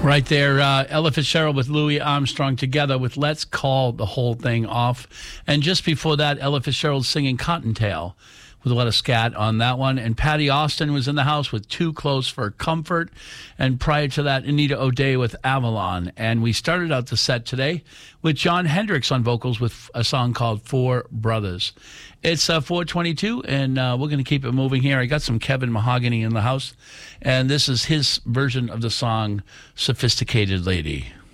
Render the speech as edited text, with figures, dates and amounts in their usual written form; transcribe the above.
Right there, Ella Fitzgerald with Louis Armstrong together with Let's Call the Whole Thing Off. And just before that, Ella Fitzgerald singing Cottontail with a lot of scat on that one. And Patty Austin was in the house with Too Close for Comfort. And prior to that, Anita O'Day with Avalon. And we started out the set today with Jon Hendricks on vocals with a song called Four Brothers. It's 4:22, and we're going to keep it moving here. I got some Kevin Mahogany in the house, and this is his version of the song Sophisticated Lady.